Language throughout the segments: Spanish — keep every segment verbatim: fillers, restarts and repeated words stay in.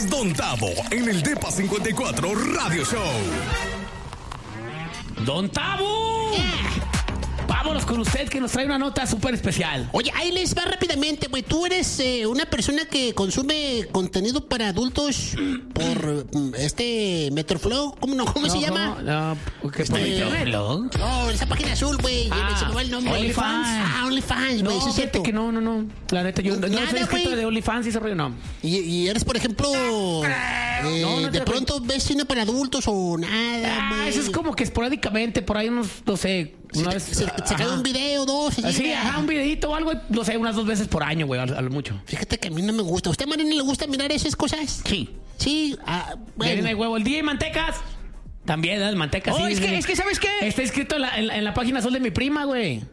es Don Tavo en el Depa cincuenta y cuatro Radio Show. ¡Don Tavo! Yeah. Vámonos con usted que nos trae una nota súper especial. Oye, ahí les va rápidamente, güey. Tú eres eh, una persona que consume contenido para adultos por mm, este Metroflow. ¿Cómo no? ¿Cómo no, se llama? No, no, ¿qué Este, Metroflow? No, esa página azul, güey. Ah, se me va el nombre. OnlyFans. Ah, OnlyFans, güey. No, eso es fíjate cierto. que no, no, no. La neta, yo no, no Nada, soy escrito güey. de OnlyFans y ese rollo, no. Y, y eres, por ejemplo, eh, No, no te de pronto ves cine para adultos o nada, Ah, güey. eso es como que esporádicamente, por ahí unos, no sé, una Se, vez. se, se cae un video, dos. así, Sí, güey. ajá, un videito o algo, no sé, unas dos veces por año, güey, a, a lo mucho. Fíjate que a mí no me gusta. ¿A usted, Marina, le gusta mirar esas cosas? Sí. Sí, ah, Bueno. bueno. El huevo, el D J Mantecas. También, ¿eh? El Mantecas. Oh, sí, es sí. que, es que, ¿sabes qué? Está escrito en la, en la, en la página azul de mi prima, güey.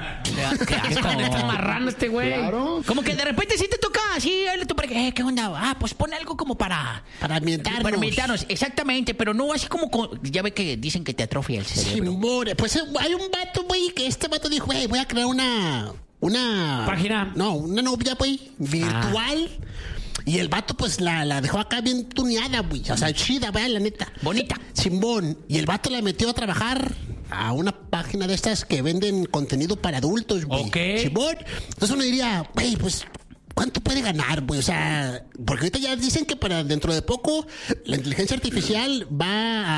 Qué asco. Está marrano este güey. Como que de repente sí te toca así, él tu pareja, eh, ¿qué onda? Ah, pues pon algo como para... Para ambientarnos. Para ambientarnos, exactamente, pero no así como... con- ya ve que dicen que te atrofia el cerebro. Simón, pues eh, hay un vato, güey, que este vato dijo, güey, voy a crear una... Una... Página. No, una novia, güey, virtual. Y el vato, pues, la, la dejó acá bien tuneada, güey. O sea, chida, vea, la neta. Bonita. Simón. Y el vato la metió a trabajar a una página de estas que venden contenido para adultos, güey. Ok. Simón. Entonces uno diría, güey, pues... ¿Cuánto puede ganar, güey? O sea, porque ahorita ya dicen que para dentro de poco la inteligencia artificial va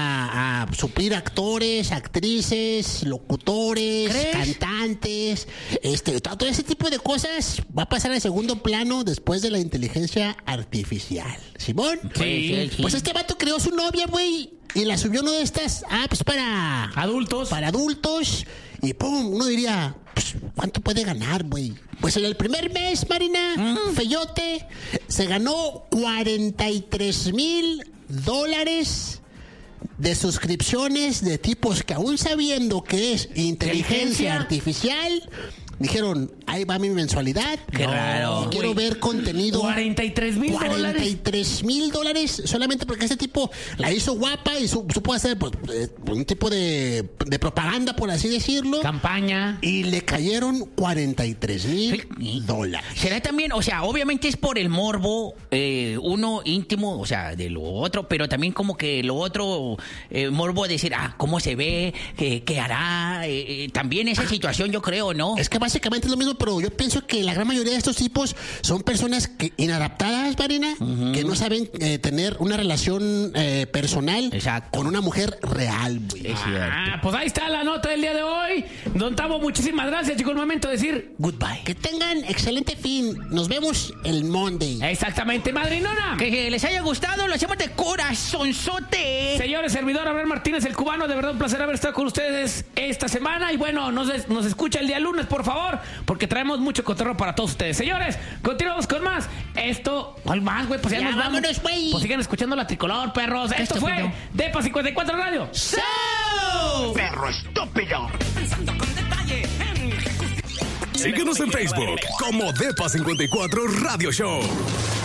a, a suplir actores, actrices, locutores, ¿Crees? cantantes, este, todo, todo ese tipo de cosas va a pasar al segundo plano después de la inteligencia artificial. ¿Simón? Sí, Pues este vato creó su novia, güey, y la subió a una de estas apps para Adultos. para adultos y pum, uno diría, pues, ¿cuánto puede ganar, güey? Pues en el primer mes, Marina, Mm. Feyote se ganó cuarenta y tres mil dólares de suscripciones de tipos que aún sabiendo que es inteligencia ¿Inteligencia? artificial, dijeron, ahí va mi mensualidad. Qué raro. Y quiero ver contenido. cuarenta y tres mil cuarenta y dólares. tres mil dólares solamente porque este tipo la hizo guapa y su- supo hacer pues, eh, un tipo de, de propaganda, por así decirlo. Campaña. Y le cayeron cuarenta y tres mil dólares. Será también, o sea, obviamente es por el morbo, eh, uno íntimo, o sea, de lo otro, pero también como que lo otro, eh, morbo de decir, ah, cómo se ve, qué, qué hará, eh, eh, también esa situación yo creo, ¿no? Es que básicamente es lo mismo, pero yo pienso que la gran mayoría de estos tipos son personas que, inadaptadas, Marina, que no saben eh, tener una relación eh, personal Exacto. con una mujer real, güey. Es cierto. Ah, pues ahí está la nota del día de hoy. Don Tavo, muchísimas gracias. Llegó el momento de decir goodbye. Que tengan excelente fin. Nos vemos el Monday. Exactamente, madrinona. Que les haya gustado, lo hacemos de corazonzote. Señores, servidor Abraham Martínez, el cubano, de verdad un placer haber estado con ustedes esta semana. Y bueno, nos, des- nos escucha el día lunes, por favor, porque traemos mucho cotorreo para todos ustedes. Señores, continuamos con más. Esto, ¿cuál más, güey? Pues ya, Ya, nos vamos. vámonos, güey. Pues sigan escuchando la tricolor, perros. Esto Estúpido. fue Depa cincuenta y cuatro Radio. ¡Perro estúpido! Síguenos en Facebook como Depa cincuenta y cuatro Radio Show.